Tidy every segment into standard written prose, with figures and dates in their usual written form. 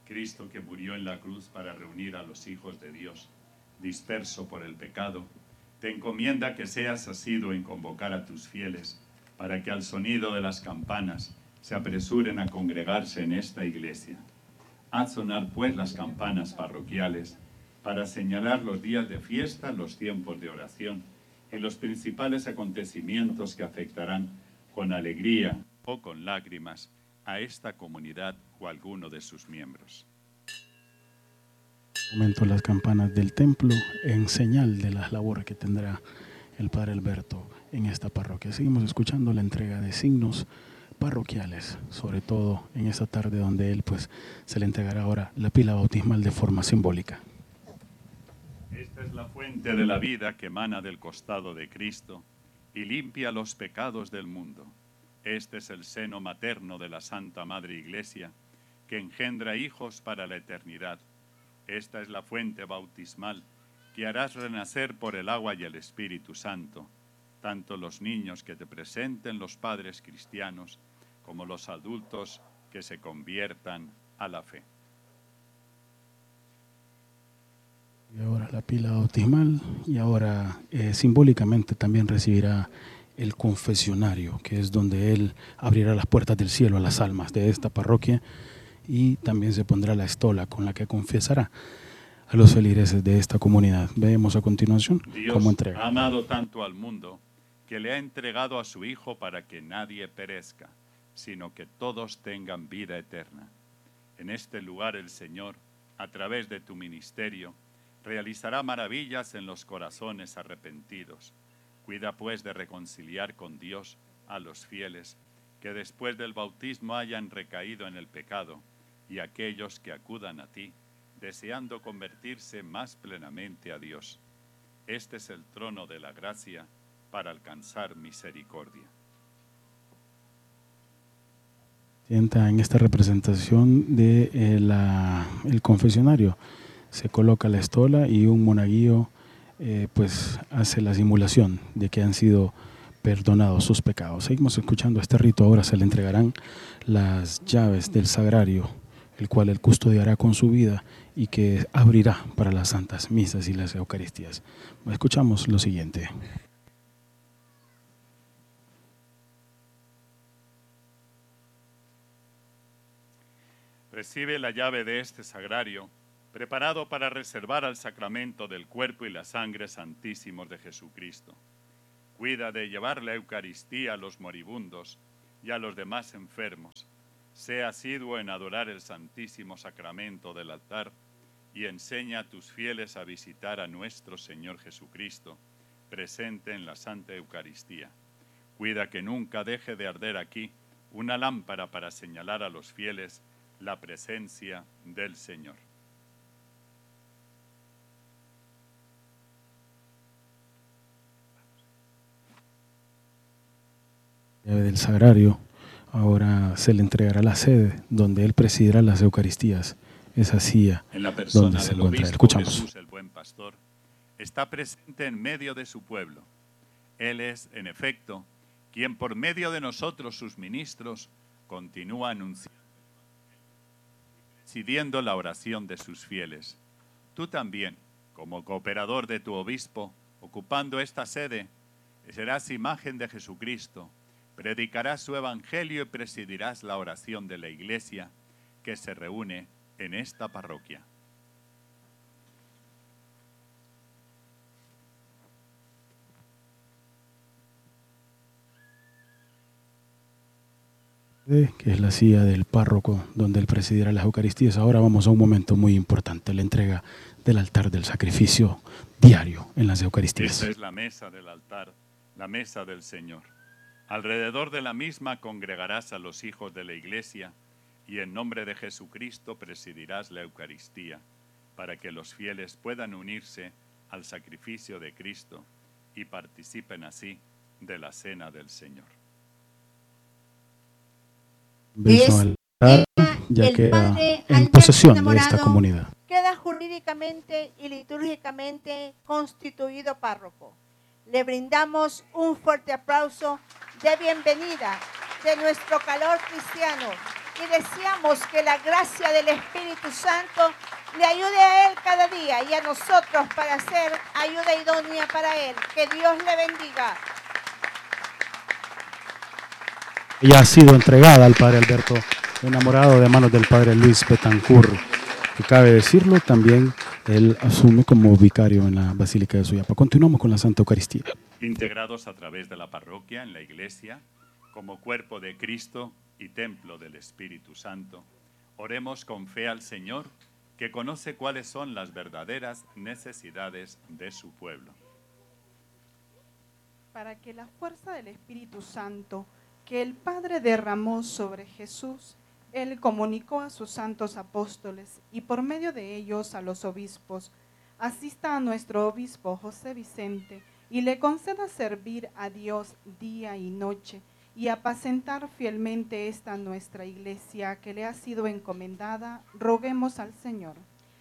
Cristo que murió en la cruz para reunir a los hijos de Dios, disperso por el pecado, te encomienda que seas asiduo en convocar a tus fieles, para que al sonido de las campanas se apresuren a congregarse en esta iglesia. Haz sonar pues las campanas parroquiales para señalar los días de fiesta, los tiempos de oración y los principales acontecimientos que afectarán con alegría o con lágrimas a esta comunidad o a alguno de sus miembros. Momento las campanas del templo en señal de las labores que tendrá el Padre Alberto en esta parroquia. Seguimos escuchando la entrega de signos parroquiales, sobre todo en esta tarde donde él pues se le entregará ahora la pila bautismal de forma simbólica. Esta es la fuente de la vida que emana del costado de Cristo y limpia los pecados del mundo. Este es el seno materno de la Santa Madre Iglesia que engendra hijos para la eternidad. Esta es la fuente bautismal que harás renacer por el agua y el Espíritu Santo, tanto los niños que te presenten los padres cristianos como los adultos que se conviertan a la fe. Y ahora la pila bautismal y ahora simbólicamente también recibirá el confesionario, que es donde él abrirá las puertas del cielo a las almas de esta parroquia, y también se pondrá la estola con la que confesará a los feligreses de esta comunidad. Vemos a continuación cómo entrega. Dios ha amado tanto al mundo que le ha entregado a su Hijo para que nadie perezca, sino que todos tengan vida eterna. En este lugar el Señor, a través de tu ministerio, realizará maravillas en los corazones arrepentidos. Cuida pues de reconciliar con Dios a los fieles que después del bautismo hayan recaído en el pecado y aquellos que acudan a ti, deseando convertirse más plenamente a Dios. Este es el trono de la gracia para alcanzar misericordia. En esta representación de el confesionario se coloca la estola y un monaguillo pues hace la simulación de que han sido perdonados sus pecados. Seguimos escuchando este rito. Ahora se le entregarán las llaves del sagrario, el cual él custodiará con su vida y que abrirá para las santas misas y las eucaristías. Escuchamos lo siguiente. Recibe la llave de este sagrario, preparado para reservar al sacramento del cuerpo y la sangre santísimos de Jesucristo. Cuida de llevar la Eucaristía a los moribundos y a los demás enfermos. Sea asiduo en adorar el Santísimo Sacramento del altar y enseña a tus fieles a visitar a nuestro Señor Jesucristo, presente en la Santa Eucaristía. Cuida que nunca deje de arder aquí una lámpara para señalar a los fieles la presencia del Señor. Llave del sagrario, ahora se le entregará la sede donde él presidirá las Eucaristías, esa silla en la persona donde se del encuentra. obispo Escuchamos. Jesús, el buen pastor, está presente en medio de su pueblo. Él es, en efecto, quien por medio de nosotros, sus ministros, continúa anunciando, presidiendo la oración de sus fieles. Tú también, como cooperador de tu obispo, ocupando esta sede, serás imagen de Jesucristo, predicarás su evangelio y presidirás la oración de la iglesia que se reúne en esta parroquia. Que es la silla del párroco donde él presidirá las Eucaristías. Ahora vamos a un momento muy importante, la entrega del altar del sacrificio diario en las Eucaristías. Esta es la mesa del altar, la mesa del Señor. Alrededor de la misma congregarás a los hijos de la iglesia y en nombre de Jesucristo presidirás la Eucaristía, para que los fieles puedan unirse al sacrificio de Cristo y participen así de la cena del Señor. Beso al altar, ya queda en posesión de esta comunidad. Queda jurídicamente y litúrgicamente constituido párroco. Le brindamos un fuerte aplauso de bienvenida de nuestro calor cristiano y deseamos que la gracia del Espíritu Santo le ayude a él cada día y a nosotros para ser ayuda idónea para él. Que Dios le bendiga. Ella ha sido entregada al Padre Alberto Enamorado de manos del Padre Luis Betancourt, que cabe decirlo, también él asume como vicario en la Basílica de Suyapa. Continuamos con la Santa Eucaristía. Integrados a través de la parroquia en la Iglesia, como cuerpo de Cristo y templo del Espíritu Santo, oremos con fe al Señor, que conoce cuáles son las verdaderas necesidades de su pueblo. Para que la fuerza del Espíritu Santo que el Padre derramó sobre Jesús, Él comunicó a sus santos apóstoles y por medio de ellos a los obispos, asista a nuestro obispo José Vicente y le conceda servir a Dios día y noche y apacentar fielmente esta nuestra iglesia que le ha sido encomendada. Roguemos al Señor.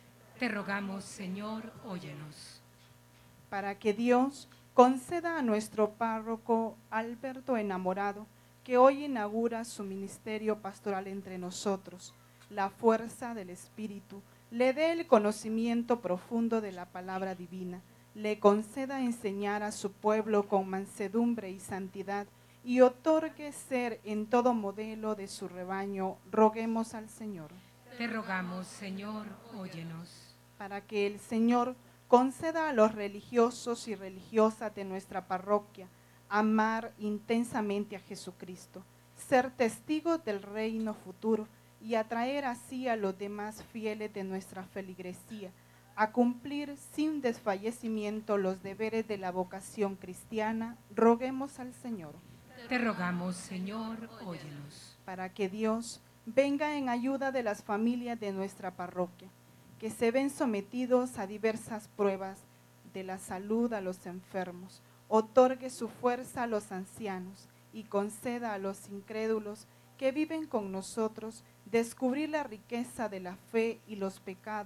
Te rogamos, Señor, óyenos. Para que Dios conceda a nuestro párroco Alberto Enamorado, que hoy inaugura su ministerio pastoral entre nosotros, la fuerza del Espíritu, le dé el conocimiento profundo de la palabra divina, le conceda enseñar a su pueblo con mansedumbre y santidad, y otorgue ser en todo modelo de su rebaño. Roguemos al Señor. Te rogamos, Señor, óyenos. Para que el Señor conceda a los religiosos y religiosas de nuestra parroquia amar intensamente a Jesucristo, ser testigos del reino futuro y atraer así a los demás fieles de nuestra feligresía a cumplir sin desfallecimiento los deberes de la vocación cristiana. Roguemos al Señor. Te rogamos, Señor, óyenos. Para que Dios venga en ayuda de las familias de nuestra parroquia, que se ven sometidos a diversas pruebas de la salud a los enfermos, otorgue su fuerza a los ancianos y conceda a los incrédulos que viven con nosotros descubrir la riqueza de la fe y los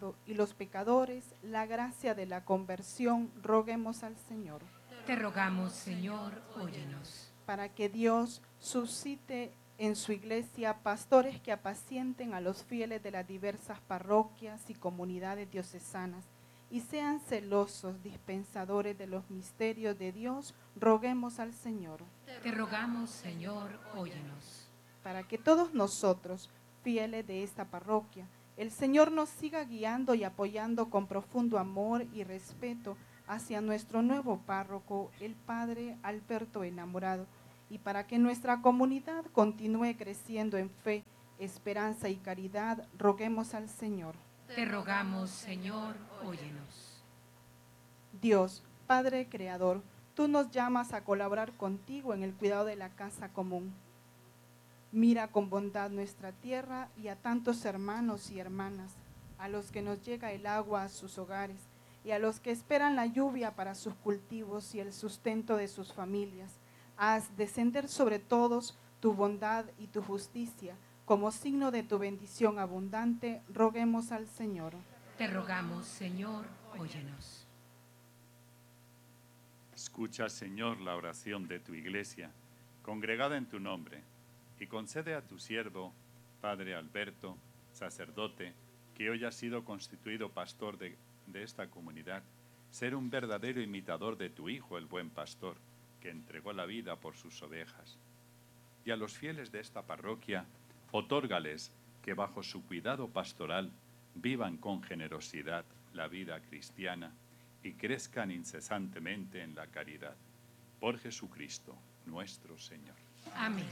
pecadores la gracia de la conversión. Roguemos al Señor. Te rogamos, Señor, óyenos. Para que Dios suscite en su iglesia pastores que apacienten a los fieles de las diversas parroquias y comunidades diocesanas y sean celosos dispensadores de los misterios de Dios. Roguemos al Señor. Te rogamos, Señor, óyenos. Para que todos nosotros, fieles de esta parroquia, el Señor nos siga guiando y apoyando con profundo amor y respeto hacia nuestro nuevo párroco, el Padre Alberto Enamorado, y para que nuestra comunidad continúe creciendo en fe, esperanza y caridad. Roguemos al Señor. Te rogamos, Señor, óyenos. Dios, Padre Creador, tú nos llamas a colaborar contigo en el cuidado de la casa común. Mira con bondad nuestra tierra y a tantos hermanos y hermanas, a los que nos llega el agua a sus hogares y a los que esperan la lluvia para sus cultivos y el sustento de sus familias. Haz descender sobre todos tu bondad y tu justicia. Como signo de tu bendición abundante, roguemos al Señor. Te rogamos, Señor, óyenos. Escucha, Señor, la oración de tu iglesia, congregada en tu nombre, y concede a tu siervo, Padre Alberto, sacerdote, que hoy ha sido constituido pastor de esta comunidad, ser un verdadero imitador de tu Hijo, el buen pastor, que entregó la vida por sus ovejas. Y a los fieles de esta parroquia, otórgales que bajo su cuidado pastoral vivan con generosidad la vida cristiana y crezcan incesantemente en la caridad. Por Jesucristo, nuestro Señor. Amén.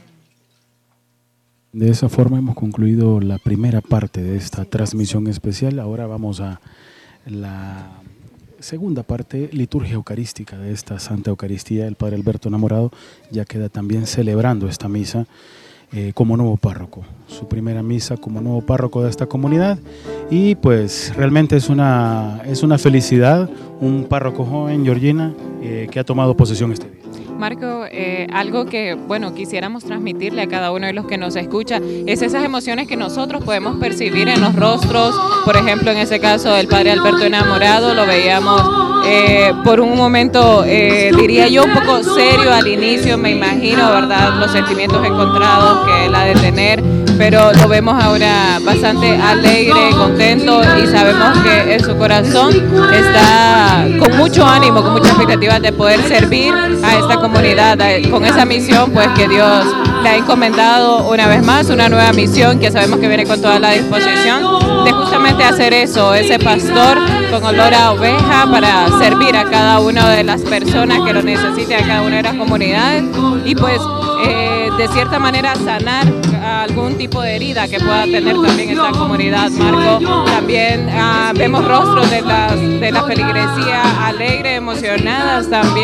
De esa forma hemos concluido la primera parte de esta transmisión especial. Ahora vamos a la segunda parte, liturgia eucarística de esta Santa Eucaristía. El Padre Alberto Enamorado ya queda también celebrando esta misa como nuevo párroco, su primera misa como nuevo párroco de esta comunidad, y pues realmente es una felicidad, un párroco joven, Georgina, que ha tomado posesión este día. Marco, algo que, bueno, quisiéramos transmitirle a cada uno de los que nos escucha es esas emociones que nosotros podemos percibir en los rostros. Por ejemplo, en ese caso del Padre Alberto Enamorado, lo veíamos por un momento, diría yo, un poco serio al inicio, me imagino, ¿verdad? Los sentimientos encontrados que él ha de tener, pero lo vemos ahora bastante alegre, contento, y sabemos que en su corazón está con mucho ánimo, con mucha expectativa de poder servir a esta comunidad, con esa misión pues que Dios le ha encomendado una vez más, una nueva misión que sabemos que viene con toda la disposición de justamente hacer eso, ese pastor con olor a oveja para servir a cada una de las personas que lo necesiten, a cada una de las comunidades, y pues de cierta manera sanar algún tipo de herida que pueda tener también esta comunidad. Marco, también vemos rostros de la feligresía alegre, emocionadas también.